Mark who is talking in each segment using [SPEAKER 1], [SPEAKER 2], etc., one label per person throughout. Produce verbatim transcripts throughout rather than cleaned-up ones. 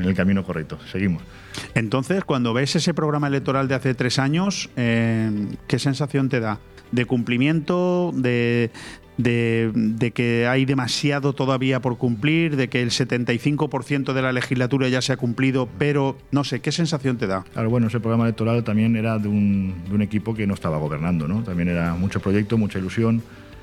[SPEAKER 1] el camino correcto. Seguimos.
[SPEAKER 2] Entonces, cuando ves ese programa electoral de hace tres años, eh, ¿qué sensación te da? ¿De cumplimiento? ¿De, de, de que hay demasiado todavía por cumplir? ¿De que el setenta y cinco por ciento de la legislatura ya se ha cumplido? Pero, no sé, ¿qué sensación te da?
[SPEAKER 1] Claro, bueno, ese programa electoral también era de un, de un equipo que no estaba gobernando, ¿no? También era mucho proyecto, mucha ilusión.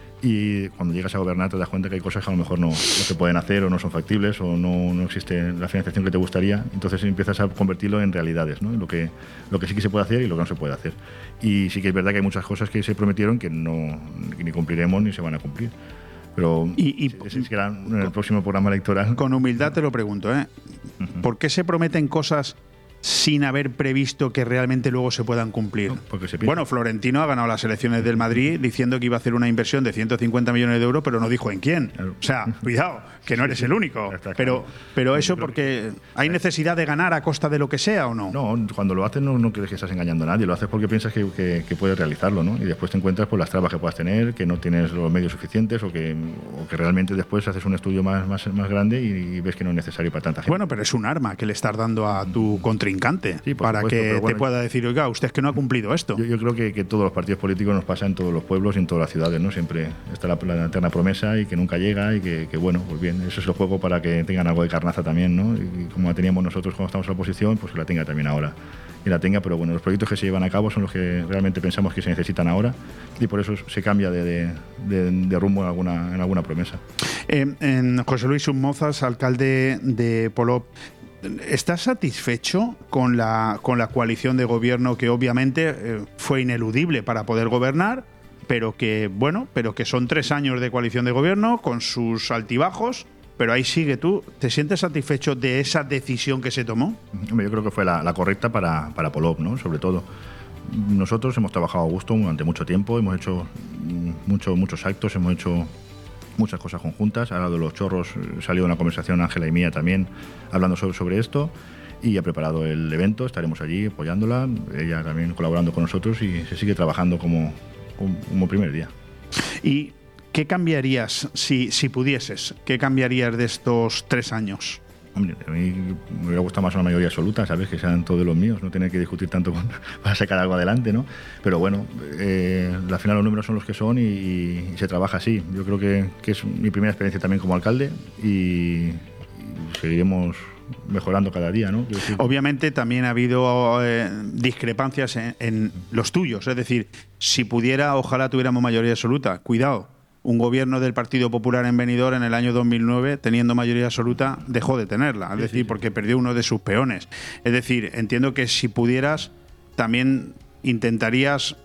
[SPEAKER 1] Y cuando llegas a gobernar te das cuenta que hay cosas que a lo mejor no, no se pueden hacer o no son factibles o no, no existe la financiación que te gustaría. Entonces empiezas a convertirlo en realidades, ¿no? Lo que, lo que sí que se puede hacer y lo que no se puede hacer. Y sí que es verdad que hay muchas cosas que se prometieron que no que ni cumpliremos ni se van a cumplir. Pero
[SPEAKER 2] y, y,
[SPEAKER 1] ese será en el próximo programa electoral.
[SPEAKER 2] Con humildad te lo pregunto, ¿eh? Uh-huh. ¿Por qué se prometen cosas sin haber previsto que realmente luego se puedan cumplir?
[SPEAKER 1] No, porque se
[SPEAKER 2] bueno, Florentino ha ganado las elecciones del Madrid diciendo que iba a hacer una inversión de ciento cincuenta millones de euros, pero no dijo en quién. Claro. O sea, cuidado, que no eres el único. Pero, pero eso porque hay necesidad de ganar a costa de lo que sea, ¿o no?
[SPEAKER 1] No, cuando lo haces no, no crees que estás engañando a nadie, lo haces porque piensas que, que, que puedes realizarlo, ¿no? Y después te encuentras por las trabas que puedas tener, que no tienes los medios suficientes o que, o que realmente después haces un estudio más, más, más grande y, y ves que no es necesario para tanta gente.
[SPEAKER 2] Bueno, pero es un arma que le estás dando a tu contrincante.
[SPEAKER 1] Sí,
[SPEAKER 2] para
[SPEAKER 1] supuesto,
[SPEAKER 2] que
[SPEAKER 1] bueno,
[SPEAKER 2] te pueda decir, oiga, usted es que no ha cumplido esto.
[SPEAKER 1] Yo, yo creo que, que todos los partidos políticos nos pasa en todos los pueblos y en todas las ciudades, ¿no? Siempre está la, la eterna promesa y que nunca llega y que, que, bueno, pues bien, eso es el juego para que tengan algo de carnaza también, ¿no? Y como la teníamos nosotros cuando estamos en la oposición, pues que la tenga también ahora. Y la tenga, pero bueno, los proyectos que se llevan a cabo son los que realmente pensamos que se necesitan ahora y por eso se cambia de, de, de, de rumbo en alguna, en alguna promesa.
[SPEAKER 2] Eh, en José Luis Soumozas, alcalde de Polop, ¿estás satisfecho con la, con la coalición de gobierno que obviamente eh, fue ineludible para poder gobernar, pero que, bueno, pero que son tres años de coalición de gobierno con sus altibajos, pero ahí sigue tú? ¿Te sientes satisfecho de esa decisión que se tomó?
[SPEAKER 1] Yo creo que fue la, la correcta para, para Polop, ¿no? Sobre todo. Nosotros hemos trabajado a gusto durante mucho tiempo, hemos hecho mucho, muchos actos, hemos hecho muchas cosas conjuntas. Ahora de los chorros salió una conversación, Ángela y mía también, hablando sobre, sobre esto, y ha preparado el evento, estaremos allí apoyándola, ella también colaborando con nosotros y se sigue trabajando como, como primer día.
[SPEAKER 2] ¿Y qué cambiarías si, si pudieses? ¿Qué cambiarías de estos tres años?
[SPEAKER 1] Hombre, a mí me hubiera gustado más una mayoría absoluta, ¿sabes? Que sean todos los míos, no tener que discutir tanto con, para sacar algo adelante, ¿no? Pero bueno, eh, al final los números son los que son y, y se trabaja así. Yo creo que, que es mi primera experiencia también como alcalde y, y seguiremos mejorando cada día, ¿no?
[SPEAKER 2] Obviamente también ha habido eh, discrepancias en, en los tuyos, es decir, si pudiera, ojalá tuviéramos mayoría absoluta. Cuidado. Un gobierno del Partido Popular en Benidorm en el año dos mil nueve, teniendo mayoría absoluta, dejó de tenerla. Es sí, decir, sí. porque perdió uno de sus peones. Es decir, entiendo que si pudieras, también intentarías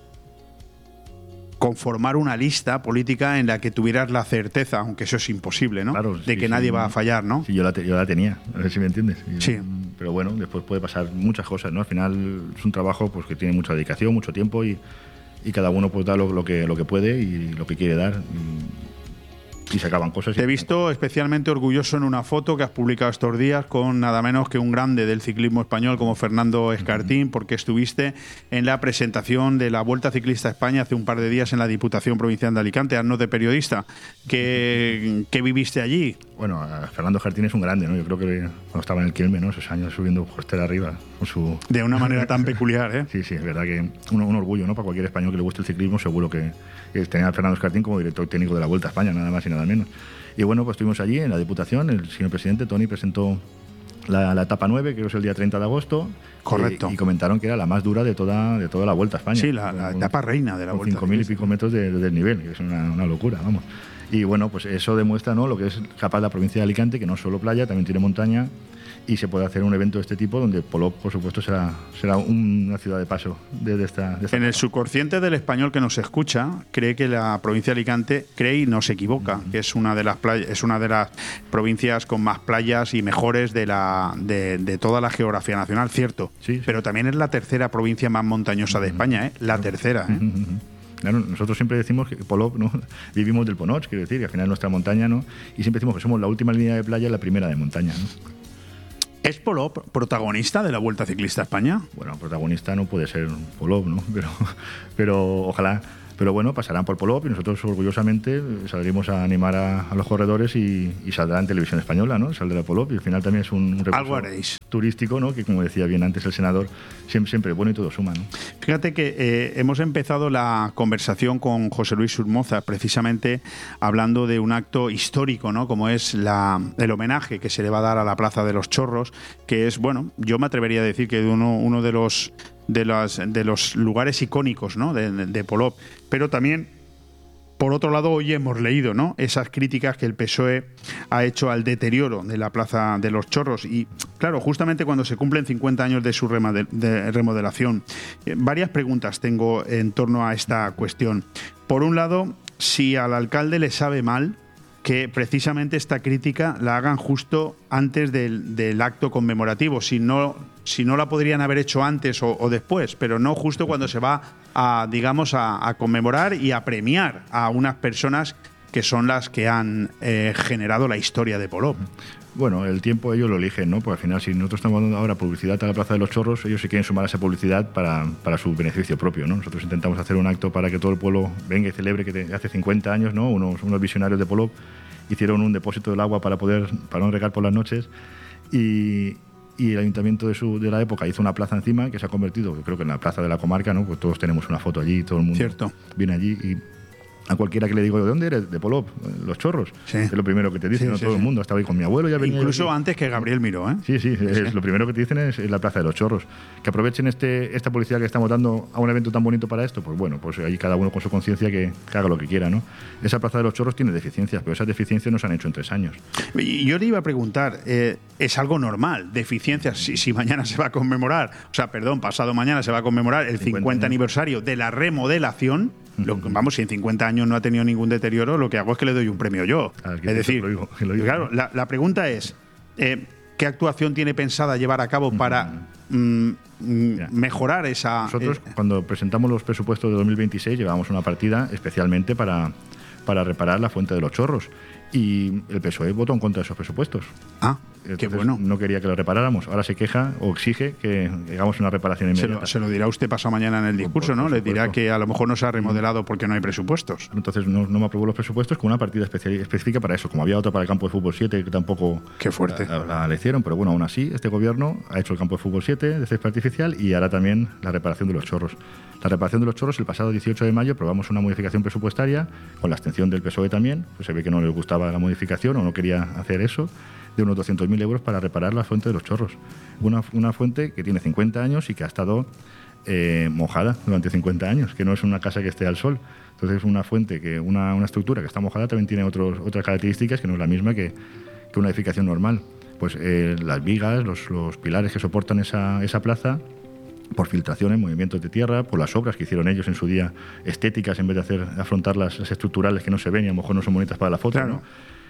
[SPEAKER 2] conformar una lista política en la que tuvieras la certeza, aunque eso es imposible, ¿no?
[SPEAKER 1] Claro,
[SPEAKER 2] de
[SPEAKER 1] sí,
[SPEAKER 2] que
[SPEAKER 1] sí,
[SPEAKER 2] nadie va a fallar, ¿no?
[SPEAKER 1] Sí, yo la, te, yo la tenía, a ver si me entiendes. Yo,
[SPEAKER 2] sí.
[SPEAKER 1] Pero bueno, después puede pasar muchas cosas, ¿no? Al final es un trabajo pues, que tiene mucha dedicación, mucho tiempo y... y cada uno pues da lo, lo, que, lo que puede y lo que quiere dar y, y se acaban cosas.
[SPEAKER 2] Te he visto especialmente orgulloso en una foto que has publicado estos días con nada menos que un grande del ciclismo español como Fernando Escartín, porque estuviste en la presentación de la Vuelta Ciclista a España hace un par de días en la Diputación Provincial de Alicante, haznos de periodista. ¿Qué, qué viviste allí?
[SPEAKER 1] Bueno, Fernando Escartín es un grande, ¿no? Yo creo que cuando estaba en el Quilmes, ¿no? Esos años subiendo costera arriba con su...
[SPEAKER 2] De una manera tan peculiar, ¿eh?
[SPEAKER 1] Sí, sí, es verdad que un, un orgullo, ¿no? Para cualquier español que le guste el ciclismo, seguro que, que tener a Fernando Escartín como director técnico de la Vuelta a España, nada más y nada menos. Y bueno, pues estuvimos allí en la Diputación, el señor presidente Toni presentó la, la etapa nueve, que es el día treinta de agosto.
[SPEAKER 2] Correcto.
[SPEAKER 1] Y, y comentaron que era la más dura de toda, de toda la Vuelta a España.
[SPEAKER 2] Sí, la, la etapa reina de la Vuelta.
[SPEAKER 1] cinco mil y pico metros de, de desnivel, que es una, una locura, vamos. Y bueno, pues eso demuestra, ¿no?, lo que es capaz la provincia de Alicante, que no es solo playa, también tiene montaña, y se puede hacer un evento de este tipo donde Polop, por supuesto, será, será una ciudad de paso de, de esta, de esta
[SPEAKER 2] En el subconsciente del español que nos escucha, cree que la provincia de Alicante, cree y no se equivoca, uh-huh. que es una de las playas, es una de las provincias con más playas y mejores de la de, de toda la geografía nacional, cierto.
[SPEAKER 1] Sí, sí.
[SPEAKER 2] Pero también es la tercera provincia más montañosa uh-huh. de España, ¿eh? La uh-huh. tercera, ¿eh?
[SPEAKER 1] Uh-huh. Claro, nosotros siempre decimos que Polop, ¿no?, vivimos del Ponoch, quiero decir, que al final es nuestra montaña, ¿no? Y siempre decimos que somos la última línea de playa y la primera de montaña, ¿no?
[SPEAKER 2] ¿Es Polop protagonista de la Vuelta Ciclista a España?
[SPEAKER 1] Bueno, protagonista no puede ser Polop, ¿no? Pero, pero ojalá Pero bueno, pasarán por Polop y nosotros orgullosamente saldremos a animar a, a los corredores y, y saldrá en televisión española, ¿no? Saldrá Polop y al final también es un, un recurso turístico, ¿no? Que como decía bien antes el senador, siempre, siempre bueno y todo suma, ¿no?
[SPEAKER 2] Fíjate que eh, hemos empezado la conversación con José Luis Somoza precisamente hablando de un acto histórico, ¿no? Como es la, el homenaje que se le va a dar a la Plaza de los Chorros, que es, bueno, yo me atrevería a decir que uno, uno de los de los, de los lugares icónicos, ¿no? de, de, de Polop. Pero también, por otro lado, hoy hemos leído, ¿no? esas críticas que el P S O E ha hecho al deterioro de la Plaza de los Chorros. Y claro, justamente cuando se cumplen cincuenta años de su remodelación, eh, varias preguntas tengo en torno a esta cuestión. Por un lado, si al alcalde le sabe mal que precisamente esta crítica la hagan justo antes del, del acto conmemorativo, si no, si no la podrían haber hecho antes o, o después, pero no justo cuando se va a, digamos, a, a conmemorar y a premiar a unas personas que son las que han eh, generado la historia de Polop.
[SPEAKER 1] Bueno, el tiempo ellos lo eligen, ¿no? Porque al final, si nosotros estamos dando ahora publicidad a la Plaza de los Chorros, ellos se quieren sumar a esa publicidad para, para su beneficio propio, ¿no? Nosotros intentamos hacer un acto para que todo el pueblo venga y celebre que te, hace cincuenta años, ¿no? Unos, unos visionarios de Polop hicieron un depósito del agua para poder para no regar por las noches y, y el ayuntamiento de, su, de la época hizo una plaza encima que se ha convertido, yo creo que en la plaza de la comarca, ¿no? Pues todos tenemos una foto allí, todo el mundo
[SPEAKER 2] Cierto.
[SPEAKER 1] Viene allí y a cualquiera que le digo, ¿de dónde eres? De Polop, Los Chorros.
[SPEAKER 2] Sí.
[SPEAKER 1] Es lo primero que te dicen,
[SPEAKER 2] sí,
[SPEAKER 1] ¿no?
[SPEAKER 2] sí,
[SPEAKER 1] Todo
[SPEAKER 2] sí.
[SPEAKER 1] el mundo. Estaba ahí con mi abuelo. Ya venía
[SPEAKER 2] Incluso
[SPEAKER 1] yo
[SPEAKER 2] antes que Gabriel Miró, ¿eh?
[SPEAKER 1] Sí, sí, es,
[SPEAKER 2] sí.
[SPEAKER 1] Lo primero que te dicen es, es la Plaza de los Chorros. Que aprovechen este, esta publicidad que estamos dando a un evento tan bonito para esto, pues bueno, pues ahí cada uno con su conciencia que, que haga lo que quiera, ¿no? Esa Plaza de los Chorros tiene deficiencias, pero esas deficiencias no se han hecho en tres años.
[SPEAKER 2] Y yo le iba a preguntar, eh, ¿es algo normal? Deficiencias, si, si mañana se va a conmemorar, o sea, perdón, pasado mañana se va a conmemorar el cincuenta aniversario de la remodelación. Lo, vamos, si en cincuenta años no ha tenido ningún deterioro, lo que hago es que le doy un premio yo.
[SPEAKER 1] Ah,
[SPEAKER 2] es decir,
[SPEAKER 1] lo digo, lo digo.
[SPEAKER 2] Claro, la, la pregunta es, eh, ¿qué actuación tiene pensada llevar a cabo para mm, mejorar esa...?
[SPEAKER 1] Nosotros,
[SPEAKER 2] eh,
[SPEAKER 1] cuando presentamos los presupuestos de dos mil veintiséis, llevábamos una partida especialmente para, para reparar la Fuente de los Chorros. Y el P S O E votó en contra de esos presupuestos.
[SPEAKER 2] Ah,
[SPEAKER 1] Entonces,
[SPEAKER 2] qué bueno.
[SPEAKER 1] No quería que lo reparáramos. Ahora se queja o exige que hagamos una reparación
[SPEAKER 2] Se
[SPEAKER 1] inmediata.
[SPEAKER 2] lo, se lo dirá usted pasado mañana en el discurso,
[SPEAKER 1] por,
[SPEAKER 2] ¿no?
[SPEAKER 1] por
[SPEAKER 2] Le dirá
[SPEAKER 1] supuesto.
[SPEAKER 2] que a lo mejor no se ha remodelado porque no hay presupuestos.
[SPEAKER 1] Entonces no, no me aprobó los presupuestos con una partida especial, específica para eso. Como había otra para el campo de fútbol siete que tampoco
[SPEAKER 2] Qué fuerte.
[SPEAKER 1] La, la, la hicieron, pero bueno, aún así este gobierno ha hecho el campo de fútbol siete de césped artificial y hará también la reparación de los chorros. La reparación de los chorros, el pasado dieciocho de mayo aprobamos una modificación presupuestaria con la abstención del P S O E también, pues se ve que no les gustaba la modificación o no quería hacer eso, de unos doscientos mil euros para reparar la fuente de los chorros. Una, una fuente que tiene cincuenta años y que ha estado eh, mojada durante cincuenta años, que no es una casa que esté al sol. Entonces una fuente, que una, una estructura que está mojada también tiene otros, otras características que no es la misma que, que una edificación normal. Pues eh, las vigas, los, los pilares que soportan esa, esa plaza, por filtraciones, movimientos de tierra, por las obras que hicieron ellos en su día estéticas en vez de hacer afrontar las, las estructurales que no se ven y a lo mejor no son bonitas para la foto,
[SPEAKER 2] Claro.
[SPEAKER 1] ¿no?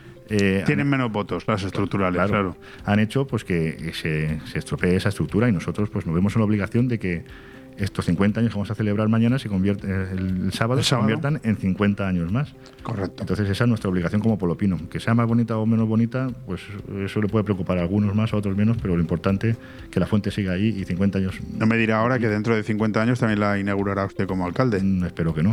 [SPEAKER 1] Eh,
[SPEAKER 2] Tienen
[SPEAKER 1] han,
[SPEAKER 2] menos votos las estructurales, claro.
[SPEAKER 1] claro. Han hecho pues que se, se estropee esa estructura y nosotros pues nos vemos en la obligación de que estos cincuenta años que vamos a celebrar mañana se convierte, el, el sábado
[SPEAKER 2] ¿El
[SPEAKER 1] se
[SPEAKER 2] sábado?
[SPEAKER 1] conviertan en cincuenta años más.
[SPEAKER 2] Correcto.
[SPEAKER 1] Entonces esa es nuestra obligación como polopino. Que sea más bonita o menos bonita, pues eso le puede preocupar a algunos más, a otros menos, pero lo importante es que la fuente siga ahí y cincuenta años...
[SPEAKER 2] No me dirá ahora que dentro de cincuenta años también la inaugurará usted como alcalde.
[SPEAKER 1] Mm, espero que no.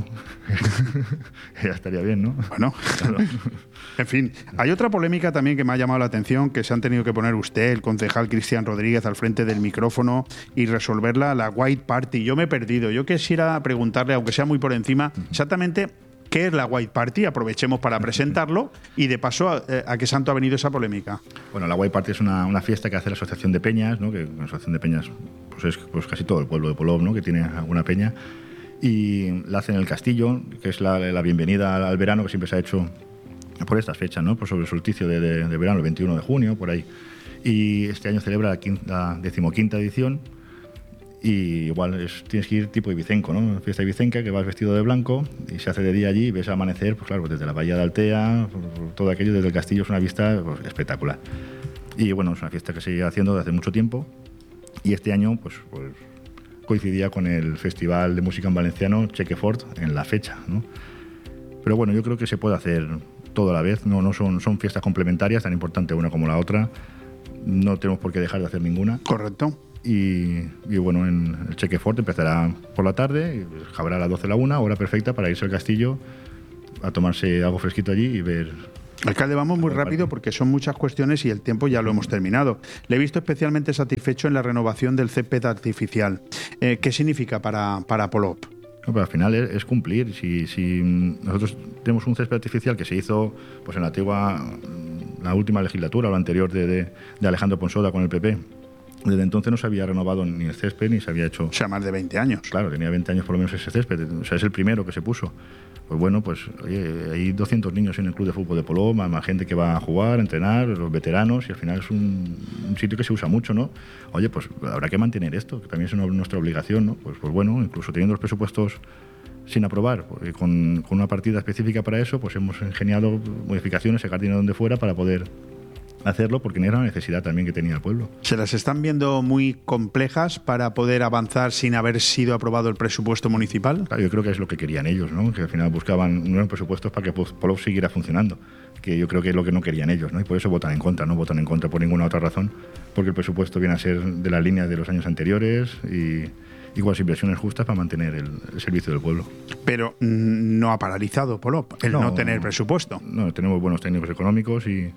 [SPEAKER 1] Ya estaría bien, ¿no?
[SPEAKER 2] Bueno,
[SPEAKER 1] Claro.
[SPEAKER 2] En fin, hay otra polémica también que me ha llamado la atención, que se han tenido que poner usted, el concejal Cristian Rodríguez, al frente del micrófono y resolverla, la White Party. Yo me he perdido. Yo quisiera preguntarle, aunque sea muy por encima, exactamente qué es la White Party. Aprovechemos para presentarlo y de paso a, a qué santo ha venido esa polémica.
[SPEAKER 1] Bueno, la White Party es una, una fiesta que hace la Asociación de Peñas, ¿no? Que la Asociación de Peñas pues es pues casi todo el pueblo de Polop, ¿no? Que tiene alguna peña. Y la hacen en el castillo, que es la, la bienvenida al, al verano que siempre se ha hecho por estas fechas, ¿no? Pues sobre el solsticio de, de, de verano, el veintiuno de junio, por ahí. Y este año celebra la, quinta, la decimoquinta edición. Y igual es, tienes que ir tipo ibicenco, ¿no? Fiesta ibicenca, que vas vestido de blanco y se hace de día allí y ves amanecer, pues claro, desde la bahía de Altea, todo aquello desde el castillo es una vista pues, espectacular. Y bueno, es una fiesta que se lleva haciendo desde hace mucho tiempo y este año pues, pues coincidía con el Festival de Música en Valenciano Chequefort en la fecha, ¿no? Pero bueno, yo creo que se puede hacer todo a la vez, no, no son, son fiestas complementarias, tan importante una como la otra, no tenemos por qué dejar de hacer ninguna.
[SPEAKER 2] Correcto.
[SPEAKER 1] Y, y bueno, en el Chequefort empezará por la tarde, y acabará a las doce de la una, hora perfecta para irse al castillo a tomarse algo fresquito allí y ver.
[SPEAKER 2] Alcalde, vamos muy rápido porque son muchas cuestiones y el tiempo ya lo hemos terminado. Le he visto especialmente satisfecho en la renovación del césped artificial. Eh, ¿Qué significa para, para Polop?
[SPEAKER 1] No, pero al final es, es cumplir. Si, si nosotros tenemos un césped artificial que se hizo pues en la antigua, la última legislatura o la anterior de, de, de Alejandro Ponsoda con el P P, desde entonces no se había renovado ni el césped ni se había hecho.
[SPEAKER 2] O sea, más de veinte años.
[SPEAKER 1] Claro, tenía veinte años por lo menos ese césped. O sea, es el primero que se puso. Pues bueno, pues oye, hay doscientos niños en el club de fútbol de Polop, más, más gente que va a jugar, a entrenar, los veteranos, y al final es un, un sitio que se usa mucho, ¿no? Oye, pues habrá que mantener esto, que también es una, nuestra obligación, ¿no? Pues, pues bueno, incluso teniendo los presupuestos sin aprobar, porque con, con una partida específica para eso, pues hemos ingeniado modificaciones, sacar dinero donde fuera para poder hacerlo, porque era una necesidad también que tenía el pueblo.
[SPEAKER 2] ¿Se las están viendo muy complejas para poder avanzar sin haber sido aprobado el presupuesto municipal?
[SPEAKER 1] Claro, yo creo que es lo que querían ellos, ¿no? Que al final buscaban nuevos presupuestos para que Polop siguiera funcionando, que yo creo que es lo que no querían ellos, ¿no? Y por eso votan en contra, no votan en contra por ninguna otra razón, porque el presupuesto viene a ser de la línea de los años anteriores y y con las inversiones justas para mantener el, el servicio del pueblo.
[SPEAKER 2] Pero no ha paralizado Polop el no, no tener presupuesto.
[SPEAKER 1] No, tenemos buenos técnicos económicos y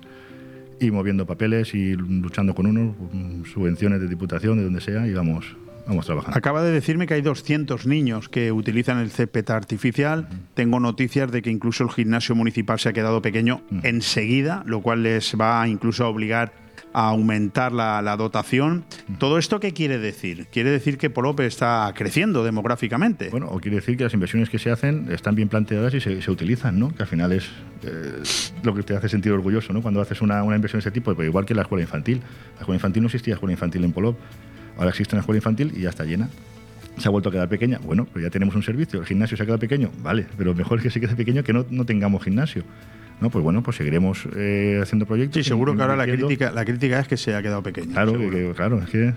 [SPEAKER 1] y moviendo papeles y luchando con unos, subvenciones de diputación, de donde sea, y vamos, vamos trabajando.
[SPEAKER 2] Acaba de decirme que hay doscientos niños que utilizan el césped artificial. Uh-huh. Tengo noticias de que incluso el gimnasio municipal se ha quedado pequeño uh-huh. enseguida, lo cual les va incluso a obligar a aumentar la, la dotación. Uh-huh. ¿Todo esto qué quiere decir? Quiere decir que Polop está creciendo demográficamente.
[SPEAKER 1] Bueno, o quiere decir que las inversiones que se hacen están bien planteadas y se, se utilizan, ¿no? Que al final es eh, lo que te hace sentir orgulloso, ¿no? Cuando haces una, una inversión de ese tipo, pues igual que la escuela infantil. La escuela infantil no existía escuela infantil en Polop. Ahora existe una escuela infantil y ya está llena. Se ha vuelto a quedar pequeña. Bueno, pero ya tenemos un servicio. El gimnasio se ha quedado pequeño. Vale, pero mejor es que se quede pequeño que no, no tengamos gimnasio. No, pues bueno, pues seguiremos eh, haciendo proyectos.
[SPEAKER 2] Sí, seguro que ahora la crítica, la crítica es que se ha quedado pequeño.
[SPEAKER 1] Claro, que, claro, es que...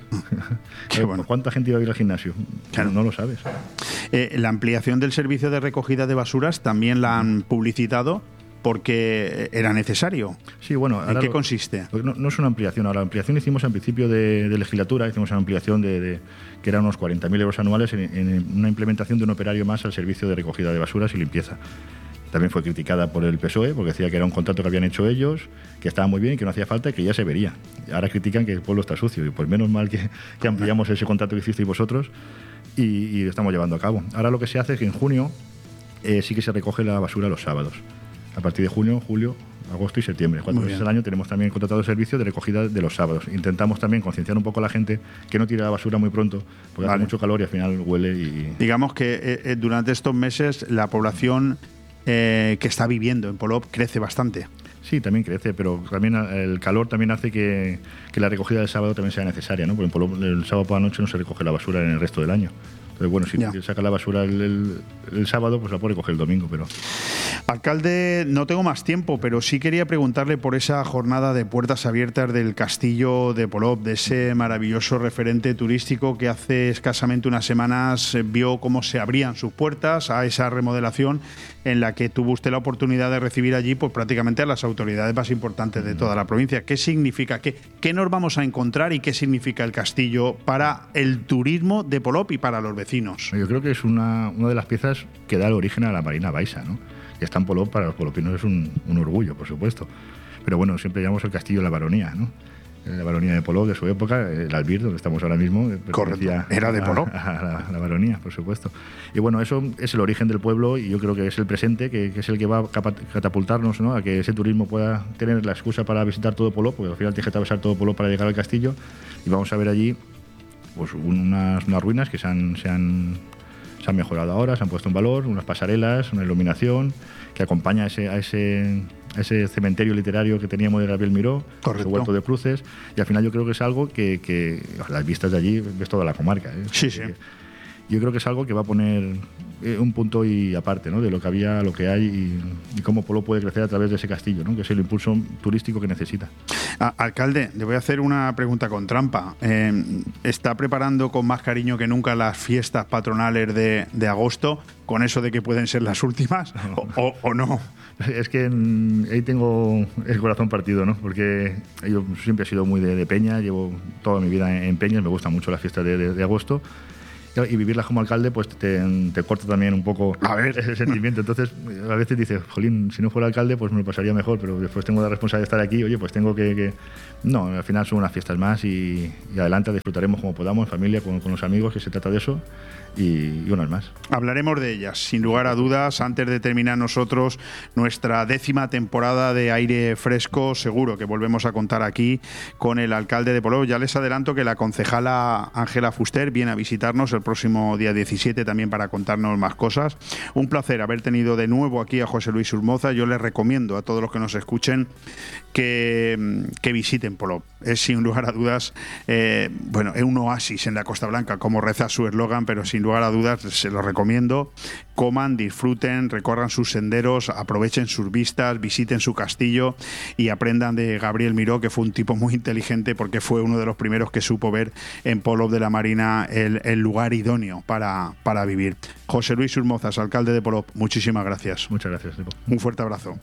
[SPEAKER 1] bueno. ¿Cuánta gente iba a ir al gimnasio? Claro. No, no lo sabes.
[SPEAKER 2] Eh, la ampliación del servicio de recogida de basuras también la han publicitado porque era necesario.
[SPEAKER 1] Sí, bueno.
[SPEAKER 2] ¿En qué
[SPEAKER 1] lo,
[SPEAKER 2] consiste?
[SPEAKER 1] No, no es una ampliación. Ahora, la ampliación hicimos al principio de, de legislatura, hicimos una ampliación de, de que eran unos cuarenta mil euros anuales en, en una implementación de un operario más al servicio de recogida de basuras y limpieza. También fue criticada por el P S O E porque decía que era un contrato que habían hecho ellos, que estaba muy bien, que no hacía falta y que ya se vería. Ahora critican que el pueblo está sucio y pues menos mal que, que ampliamos ese contrato que hicisteis vosotros y, y lo estamos llevando a cabo. Ahora lo que se hace es que en junio eh, sí que se recoge la basura los sábados. A partir de junio, julio, agosto y septiembre. Cuatro meses al año tenemos también contratado el servicio de recogida de los sábados. Intentamos también concienciar un poco a la gente que no tire la basura muy pronto, porque vale. hace mucho calor y al final huele y...
[SPEAKER 2] Digamos que eh, durante estos meses la población eh, que está viviendo en Polop crece bastante.
[SPEAKER 1] Sí, también crece, pero también el calor también hace que, que la recogida del sábado también sea necesaria, ¿no? Porque en Polop el sábado por la noche no se recoge la basura en el resto del año. Entonces, bueno, si ya. saca la basura el, el, el sábado, pues la puede recoger el domingo, pero...
[SPEAKER 2] Alcalde, no tengo más tiempo, pero sí quería preguntarle por esa jornada de puertas abiertas del Castillo de Polop, de ese maravilloso referente turístico que hace escasamente unas semanas vio cómo se abrían sus puertas a esa remodelación en la que tuvo usted la oportunidad de recibir allí pues prácticamente a las autoridades más importantes de toda la provincia. ¿Qué significa? ¿Qué, qué nos vamos a encontrar y qué significa el castillo para el turismo de Polop y para los vecinos?
[SPEAKER 1] Yo creo que es una, una de las piezas que da el origen a la Marina Baixa, ¿no? Que está en Polop, para los polopinos es un, un orgullo, por supuesto. Pero bueno, siempre llamamos el castillo de la Baronía, ¿no? La Baronía de Polop de su época, el Albir, donde estamos ahora mismo.
[SPEAKER 2] Correcto, era de Polop.
[SPEAKER 1] A, a, a la, la Baronía, por supuesto. Y bueno, eso es el origen del pueblo y yo creo que es el presente, que, que es el que va a catapultarnos, ¿no? A que ese turismo pueda tener la excusa para visitar todo Polop, porque al final tienes que atravesar todo Polop para llegar al castillo y vamos a ver allí pues unas, unas ruinas que se han, se han se han mejorado ahora, se han puesto en valor, unas pasarelas, una iluminación que acompaña a ese, a ese, a ese cementerio literario que teníamos de Gabriel Miró,
[SPEAKER 2] Correcto.
[SPEAKER 1] Su huerto de cruces, y al final yo creo que es algo que, que a las vistas de allí ves toda la comarca. ¿eh?
[SPEAKER 2] Sí, sí.
[SPEAKER 1] Yo creo que es algo que va a poner un punto y aparte, ¿no?, de lo que había, lo que hay y, y cómo Polop puede crecer a través de ese castillo, ¿no?, que es el impulso turístico que necesita.
[SPEAKER 2] Ah, alcalde, le voy a hacer una pregunta con trampa. Eh, ¿Está preparando con más cariño que nunca las fiestas patronales de, de agosto, con eso de que pueden ser las últimas, o, o, o no?
[SPEAKER 1] Es que en, ahí tengo el corazón partido, ¿no?, porque yo siempre he sido muy de, de peña, llevo toda mi vida en, en peñas, me gustan mucho las fiestas de, de, de agosto. Y vivirlas como alcalde pues te, te corta también un poco a ver ese sentimiento. Entonces a veces dices, jolín, si no fuera alcalde pues me lo pasaría mejor, pero después tengo la responsabilidad de estar aquí, oye, pues tengo que... que... No, al final son unas fiestas más y, y adelante disfrutaremos como podamos, en familia, con, con los amigos, que se trata de eso, y, y unas más.
[SPEAKER 2] Hablaremos de ellas, sin lugar a dudas, antes de terminar nosotros nuestra décima temporada de Aire Fresco. Seguro que volvemos a contar aquí con el alcalde de Polop. Ya les adelanto que la concejala Ángela Fuster viene a visitarnos el próximo día diecisiete también para contarnos más cosas. Un placer haber tenido de nuevo aquí a José Luis Surmoza. Yo les recomiendo a todos los que nos escuchen que, que visiten Polop. Es sin lugar a dudas, eh, bueno, es un oasis en la Costa Blanca, como reza su eslogan, pero sin lugar a dudas se lo recomiendo. Coman, disfruten, recorran sus senderos, aprovechen sus vistas, visiten su castillo y aprendan de Gabriel Miró, que fue un tipo muy inteligente porque fue uno de los primeros que supo ver en Polop de la Marina el, el lugar idóneo para, para vivir. José Luis Surmozas, alcalde de Polop, muchísimas gracias.
[SPEAKER 1] Muchas gracias.
[SPEAKER 2] Un fuerte abrazo.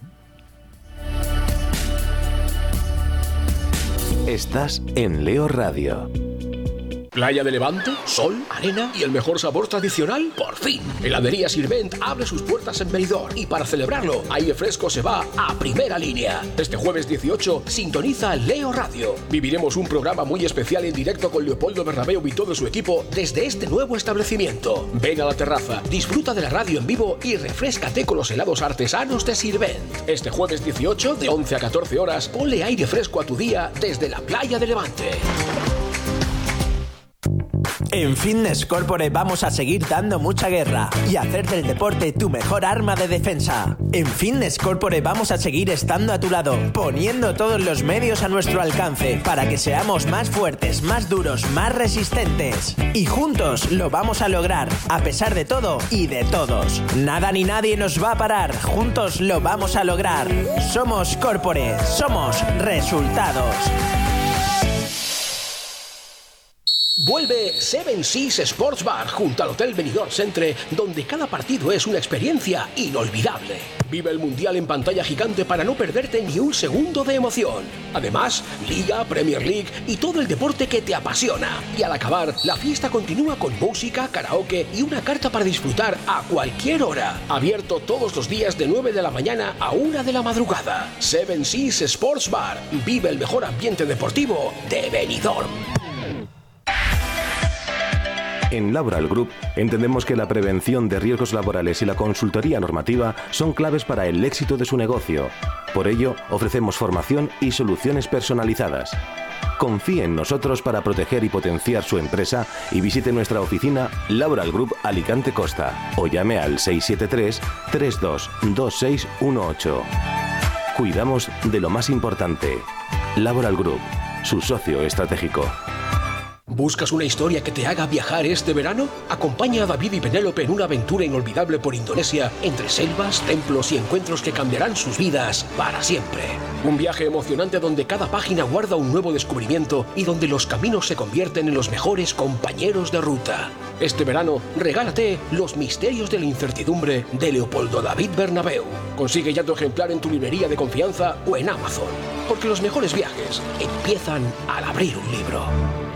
[SPEAKER 3] Estás en Leo Radio.
[SPEAKER 4] Playa de Levante, sol, arena y el mejor sabor tradicional, por fin. Heladería Sirvent abre sus puertas en Benidorm y para celebrarlo, Aire Fresco se va a primera línea. Este jueves dieciocho, sintoniza Leo Radio. Viviremos un programa muy especial en directo con Leopoldo Bernabéu y todo su equipo desde este nuevo establecimiento. Ven a la terraza, disfruta de la radio en vivo y refréscate con los helados artesanos de Sirvent. Este jueves dieciocho, de once a catorce horas, ponle aire fresco a tu día desde la Playa de Levante.
[SPEAKER 5] En Fitness Corporate vamos a seguir dando mucha guerra y hacer del deporte tu mejor arma de defensa. En Fitness Corporate vamos a seguir estando a tu lado, poniendo todos los medios a nuestro alcance para que seamos más fuertes, más duros, más resistentes. Y juntos lo vamos a lograr, a pesar de todo y de todos. Nada ni nadie nos va a parar, juntos lo vamos a lograr. Somos Corporate, somos resultados.
[SPEAKER 4] Vuelve Seven Seas Sports Bar junto al Hotel Benidorm Centre, donde cada partido es una experiencia inolvidable. Vive el Mundial en pantalla gigante para no perderte ni un segundo de emoción. Además, Liga, Premier League y todo el deporte que te apasiona. Y al acabar, la fiesta continúa con música, karaoke y una carta para disfrutar a cualquier hora. Abierto todos los días de nueve de la mañana a una de la madrugada. Seven Seas Sports Bar. Vive el mejor ambiente deportivo de Benidorm.
[SPEAKER 3] En Laboral Group entendemos que la prevención de riesgos laborales y la consultoría normativa son claves para el éxito de su negocio. Por ello, ofrecemos formación y soluciones personalizadas. Confíe en nosotros para proteger y potenciar su empresa y visite nuestra oficina Laboral Group Alicante Costa o llame al seis siete tres, tres dos dos seis uno ocho. Cuidamos de lo más importante. Laboral Group, su socio estratégico.
[SPEAKER 4] ¿Buscas una historia que te haga viajar este verano? Acompaña a David y Penélope en una aventura inolvidable por Indonesia, entre selvas, templos y encuentros que cambiarán sus vidas para siempre. Un viaje emocionante donde cada página guarda un nuevo descubrimiento y donde los caminos se convierten en los mejores compañeros de ruta. Este verano, regálate Los misterios de la incertidumbre de Leopoldo David Bernabéu. Consigue ya tu ejemplar en tu librería de confianza o en Amazon. Porque los mejores viajes empiezan al abrir un libro.